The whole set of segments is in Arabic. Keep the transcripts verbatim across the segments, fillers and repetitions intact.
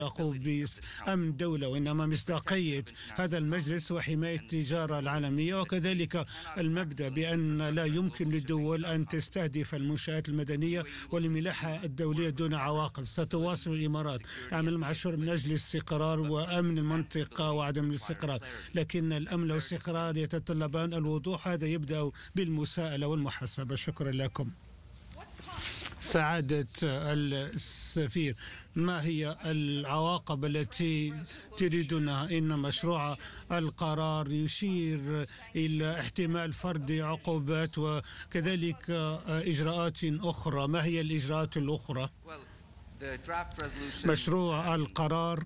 يقوم بأمن دولة، وإنما مصداقية هذا المجلس وحماية التجارة العالمية، وكذلك المبدأ بأن لا يمكن للدول أن تستهدف المنشآت المدنية والملاحة الدولية دون عواقب. ستواصل الإمارات تعمل مع الشعوب من أجل الاستقرار وأمن المنطقة وعدم الاستقرار، لكن الأمن والاستقرار يتطلبان الوضوح. هذا يبدأ بالمساءلة والمحاسبة. شكرا لكم. سعادة السفير، ما هي العواقب التي تريدونها؟ إن مشروع القرار يشير إلى احتمال فرض عقوبات وكذلك إجراءات أخرى. ما هي الإجراءات الأخرى؟ مشروع القرار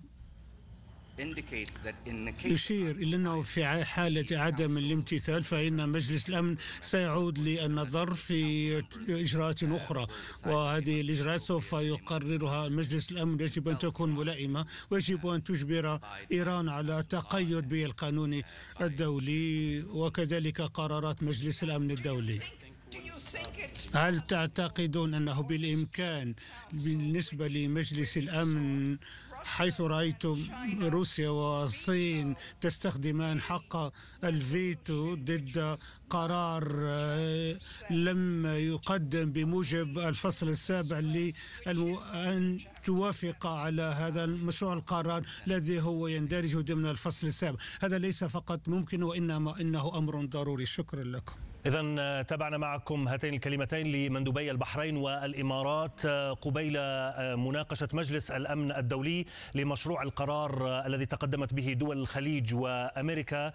يشير إلى أنه في حالة عدم الامتثال فإن مجلس الأمن سيعود للنظر في إجراءات أخرى، وهذه الإجراءات سوف يقررها مجلس الأمن. يجب أن تكون ملائمة، ويجب أن تجبر إيران على تقيد بالقانون الدولي وكذلك قرارات مجلس الأمن الدولي. هل تعتقدون أنه بالإمكان بالنسبة لمجلس الأمن، حيث رأيتم روسيا والصين تستخدمان حق الفيتو ضد قرار لم يقدم بموجب الفصل السابع لأن توافق على هذا المشروع القرار الذي هو يندرج ضمن الفصل السابع؟ هذا ليس فقط ممكن وإنما إنه أمر ضروري. شكرا لكم. إذن تابعنا معكم هاتين الكلمتين لمندوبي البحرين والإمارات قبيل مناقشة مجلس الأمن الدولي لمشروع القرار الذي تقدمت به دول الخليج وأمريكا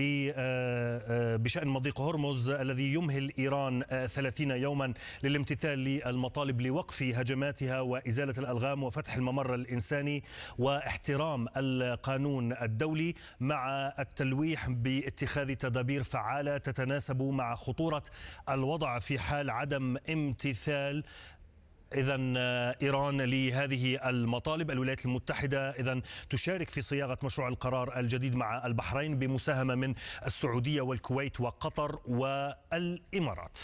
بشأن مضيق هرمز، الذي يمهل إيران ثلاثين يوما للامتثال للمطالب لوقف هجماتها وإزالة الألغام وفتح الممر الإنساني واحترام القانون الدولي، مع التلويح باتخاذ تدابير فعالة تتناسب مع خطورة الوضع في حال عدم امتثال إذن إيران لهذه المطالب. الولايات المتحدة إذن تشارك في صياغة مشروع القرار الجديد مع البحرين بمساهمة من السعودية والكويت وقطر والإمارات.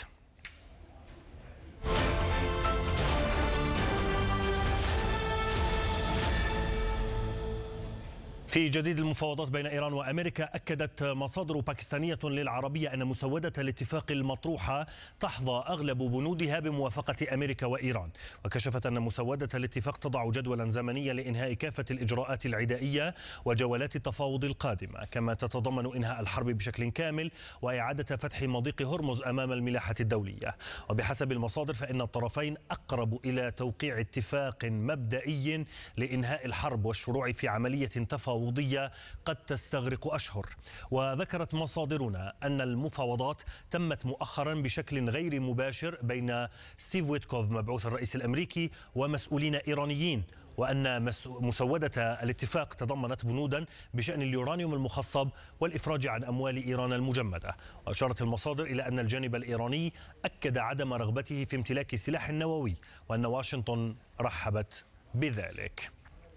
في جديد المفاوضات بين إيران وأمريكا، أكدت مصادر باكستانية للعربية أن مسودة الاتفاق المطروحة تحظى أغلب بنودها بموافقة أمريكا وإيران، وكشفت أن مسودة الاتفاق تضع جدولا زمنيا لإنهاء كافة الإجراءات العدائية وجولات التفاوض القادمة، كما تتضمن إنهاء الحرب بشكل كامل وإعادة فتح مضيق هرمز أمام الملاحة الدولية. وبحسب المصادر فإن الطرفين أقرب إلى توقيع اتفاق مبدئي لإنهاء الحرب والشروع في عملية تفاوض وضية قد تستغرق أشهر. وذكرت مصادرنا أن المفاوضات تمت مؤخرا بشكل غير مباشر بين ستيف ويتكوف مبعوث الرئيس الأمريكي ومسؤولين إيرانيين، وأن مسودة الاتفاق تضمنت بنودا بشأن اليورانيوم المخصب والإفراج عن أموال إيران المجمدة. وأشارت المصادر إلى أن الجانب الإيراني أكد عدم رغبته في امتلاك سلاح نووي، وأن واشنطن رحبت بذلك.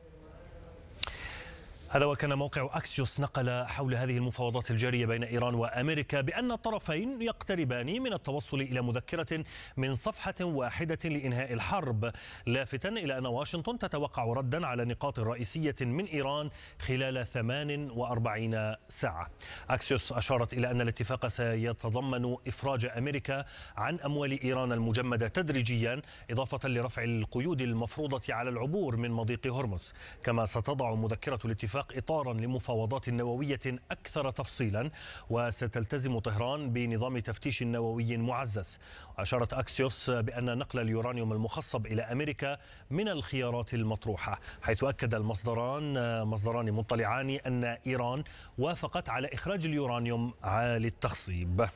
هذا وكان موقع أكسيوس نقل حول هذه المفاوضات الجارية بين إيران وأمريكا بأن الطرفين يقتربان من التوصل إلى مذكرة من صفحة واحدة لإنهاء الحرب، لافتا إلى أن واشنطن تتوقع ردا على نقاط رئيسية من إيران خلال ثمان وأربعين ساعة. أكسيوس أشارت إلى أن الاتفاق سيتضمن إفراج أمريكا عن أموال إيران المجمدة تدريجيا، إضافة لرفع القيود المفروضة على العبور من مضيق هرمز. كما ستضع مذكرة الاتفاق إطارا لمفاوضات نووية أكثر تفصيلا، وستلتزم طهران بنظام تفتيش نووي معزز. وأشارت أكسيوس بأن نقل اليورانيوم المخصب إلى أمريكا من الخيارات المطروحة، حيث أكد المصدران مصدران مطلعان أن إيران وافقت على إخراج اليورانيوم عالي التخصيب.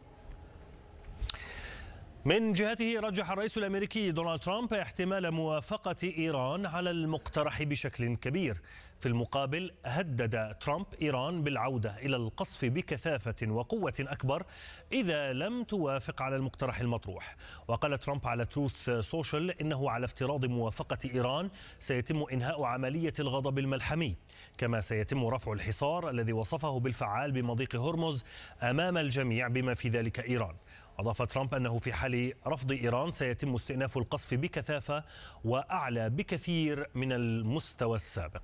من جهته رجح الرئيس الأمريكي دونالد ترامب احتمال موافقة إيران على المقترح بشكل كبير، في المقابل هدد ترامب إيران بالعودة إلى القصف بكثافة وقوة أكبر إذا لم توافق على المقترح المطروح. وقال ترامب على تروث سوشيال إنه على افتراض موافقة إيران سيتم إنهاء عملية الغضب الملحمي، كما سيتم رفع الحصار الذي وصفه بالفعال بمضيق هرمز أمام الجميع بما في ذلك إيران. أضاف ترامب أنه في حال رفض إيران سيتم استئناف القصف بكثافة وأعلى بكثير من المستوى السابق.